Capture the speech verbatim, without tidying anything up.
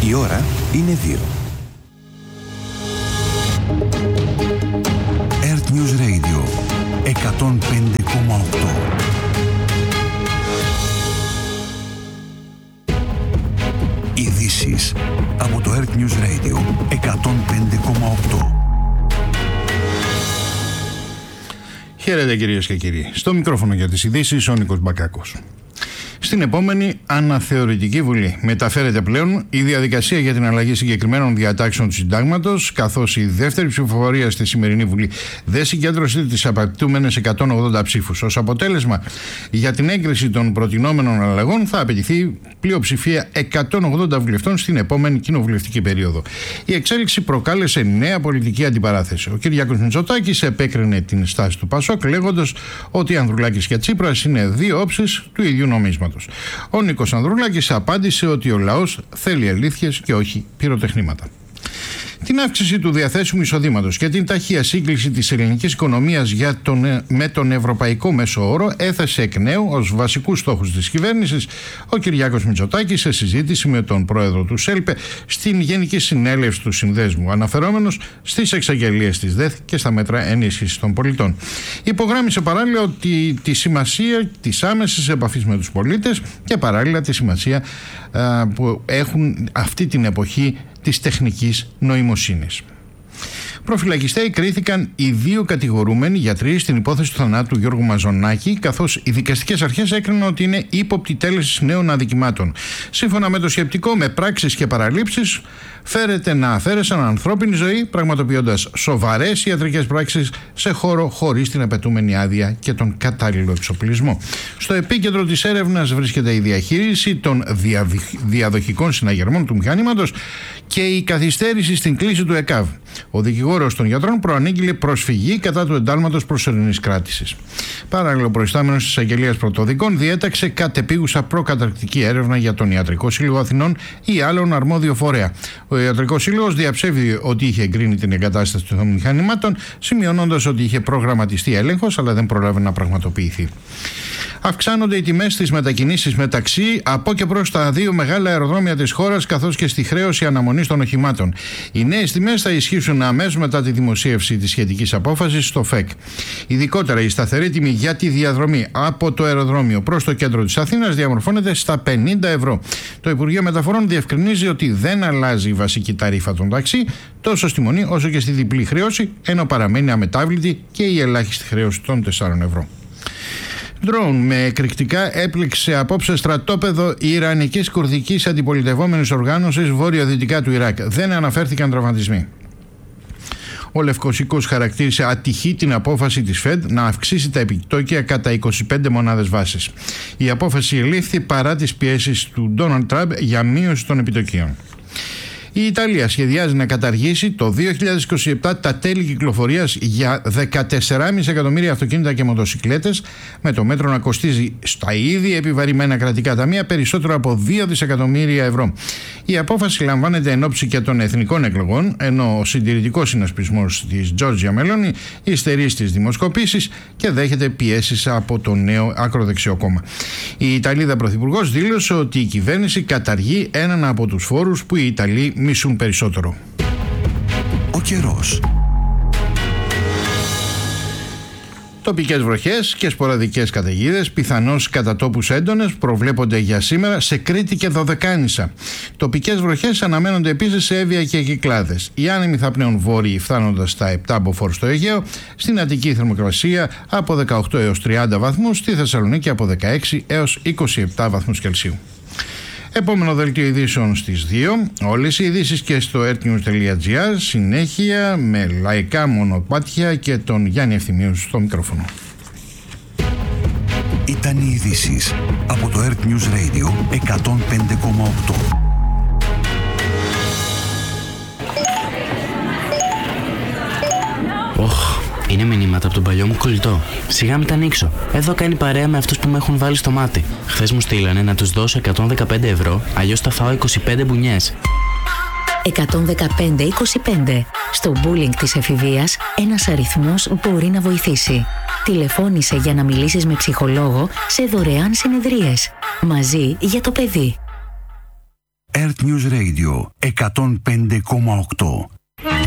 Η ώρα είναι δύο. Earth News Radio εκατόν πέντε κόμμα οκτώ. Ειδήσεις από το Earth News Radio εκατόν πέντε κόμμα οκτώ. Χαίρετε κυρίες και κύριοι. Στο μικρόφωνο για τις ειδήσεις ο Νίκος Μπακάκος. Στην επόμενη αναθεωρητική Βουλή μεταφέρεται πλέον η διαδικασία για την αλλαγή συγκεκριμένων διατάξεων του Συντάγματος, καθώς η δεύτερη ψηφοφορία στη σημερινή Βουλή δεν συγκέντρωσε τις απαιτούμενες εκατόν ογδόντα ψήφους. Ως αποτέλεσμα, για την έγκριση των προτινόμενων αλλαγών θα απαιτηθεί πλειοψηφία εκατόν ογδόντα βουλευτών στην επόμενη κοινοβουλευτική περίοδο. Η εξέλιξη προκάλεσε νέα πολιτική αντιπαράθεση. Ο Κυριάκος Μητσοτάκης επέκρινε την στάση του Πασόκ, λέγοντας ότι Ανδρουλάκης και Τσίπρας είναι δύο όψεις του ίδιου νομίσματος. Ο Νίκος Ανδρουλάκης απάντησε ότι ο λαός θέλει αλήθειες και όχι πυροτεχνήματα. Την αύξηση του διαθέσιμου εισοδήματος και την ταχεία σύγκληση της ελληνικής οικονομίας για τον, με τον ευρωπαϊκό μέσο όρο έθεσε εκ νέου ως βασικούς στόχους της κυβέρνησης ο Κυριάκος Μητσοτάκης σε συζήτηση με τον πρόεδρο του ΣΕΛΠΕ στην Γενική Συνέλευση του Συνδέσμου, αναφερόμενος στις εξαγγελίες της ΔΕΘ και στα μέτρα ενίσχυσης των πολιτών. Υπογράμμισε παράλληλα ότι τη σημασία της άμεσης επαφής με τους πολίτες και παράλληλα τη σημασία α, που έχουν αυτή την εποχή της τεχνικής νοημοσύνης. Προφυλακιστέοι κρίθηκαν οι δύο κατηγορούμενοι γιατροί στην υπόθεση του θανάτου Γιώργου Μαζονάκη, καθώς οι δικαστικές αρχές έκριναν ότι είναι ύποπτοι τέλεσης νέων αδικημάτων. Σύμφωνα με το σκεπτικό, με πράξεις και παραλήψεις φέρεται να αφαίρεσαν ανθρώπινη ζωή, πραγματοποιώντας σοβαρές ιατρικές πράξεις σε χώρο χωρίς την απαιτούμενη άδεια και τον κατάλληλο εξοπλισμό. Στο επίκεντρο της έρευνας βρίσκεται η διαχείριση των διαδοχικών συναγερμών του μηχανήματος και η καθυστέρηση στην κλίση του ΕΚΑΒ. Ο δικηγόρος των γιατρών προανήγγειλε προσφυγή κατά του εντάλματος προσωρινής κράτησης. Παράλληλο, ο προϊστάμενος της Αγγελίας Πρωτοδικών διέταξε κατεπίγουσα προκαταρκτική έρευνα για τον Ιατρικό Σύλλογο Αθηνών ή άλλον αρμόδιο φορέα. Ο Ιατρικός Σύλλογος διαψεύδει ότι είχε εγκρίνει την εγκατάσταση των μηχανημάτων, σημειώνοντας ότι είχε προγραμματιστεί έλεγχος, αλλά δεν πρόλαβε να πραγματοποιηθεί. Αυξάνονται οι τιμές στις μετακινήσεις μεταξύ από και προς τα δύο μεγάλα αεροδρόμια της χώρας, καθώς και στη χρέωση αναμονής των οχημάτων. Οι νέες τιμές θα ισχύσουν αμέσως μετά τη δημοσίευση της σχετικής απόφασης στο ΦΕΚ. Ειδικότερα, η σταθερή τιμή για τη διαδρομή από το αεροδρόμιο προς το κέντρο της Αθήνας διαμορφώνεται στα πενήντα ευρώ. Το Υπουργείο Μεταφορών διευκρινίζει ότι δεν αλλάζει η βασική ταρίφα των ταξί, τόσο στη μονή όσο και στη διπλή χρέωση, ενώ παραμένει αμετάβλητη και η ελάχιστη χρέωση των τεσσάρων ευρώ. Ντρόουν με εκρηκτικά έπληξε απόψε στρατόπεδο Ιρανικής Κουρδικής Αντιπολιτευόμενης Οργάνωσης βορειοδυτικά του Ιράκ. Δεν αναφέρθηκαν τραυματισμοί. Ο Λευκός Οίκος χαρακτήρισε ατυχή την απόφαση της ΦΕΔ να αυξήσει τα επιτόκια κατά είκοσι πέντε μονάδες βάσης. Η απόφαση ελήφθη παρά τις πιέσεις του Ντόναλντ Τραμπ για μείωση των επιτοκίων. Η Ιταλία σχεδιάζει να καταργήσει το δύο χιλιάδες είκοσι επτά τα τέλη κυκλοφορίας για δεκατέσσερα κόμμα πέντε εκατομμύρια αυτοκίνητα και μοτοσικλέτες, με το μέτρο να κοστίζει στα ήδη επιβαρημένα κρατικά ταμεία περισσότερο από δύο δισεκατομμύρια ευρώ. Η απόφαση λαμβάνεται εν ώψη και των εθνικών εκλογών, ενώ ο συντηρητικός συνασπισμός της Τζόρτζια Μελόνι υστερεί στις δημοσκοπήσεις και δέχεται πιέσεις από το νέο ακροδεξιό κόμμα. Η Ιταλίδα Πρωθυπουργός δήλωσε ότι η κυβέρνηση καταργεί έναν από τους φόρους που οι Ιταλοί μισούν περισσότερο. Ο καιρός. Τοπικές βροχές και σποραδικές καταιγίδες, πιθανώς κατά τόπους έντονες, προβλέπονται για σήμερα σε Κρήτη και Δωδεκάνησα. Τοπικές βροχές αναμένονται επίσης σε Εύβοια και Κυκλάδες. Οι άνεμοι θα πνέουν βόρειοι φτάνοντας στα επτά μποφόρ στο Αιγαίο, στην Αττική θερμοκρασία από δεκαοκτώ έως τριάντα βαθμούς, στη Θεσσαλονίκη από δεκαέξι έως είκοσι επτά βαθμούς Κελσίου. Επόμενο δελτίο ειδήσεων στις δύο. Όλες οι ειδήσεις και στο earthnews.gr. Συνέχεια με λαϊκά μονοπάτια και τον Γιάννη Ευθυμίου στο μικρόφωνο. Ήταν οι ειδήσεις από το Earth News Radio εκατόν πέντε κόμμα οκτώ. Οχ, είναι μηνύματα από τον παλιό μου κολλητό. Σιγά μην τα ανοίξω. Εδώ κάνει παρέα με αυτούς που με έχουν βάλει στο μάτι. Χθες μου στείλανε να τους δώσω εκατόν δεκαπέντε ευρώ, αλλιώς θα φάω είκοσι πέντε μπουνιές. εκατόν δεκαπέντε είκοσι πέντε. Στο bullying της εφηβείας, ένας αριθμός μπορεί να βοηθήσει. Τηλεφώνησε για να μιλήσεις με ψυχολόγο σε δωρεάν συνεδρίες. Μαζί για το παιδί. Earth News Radio εκατόν πέντε κόμμα οκτώ.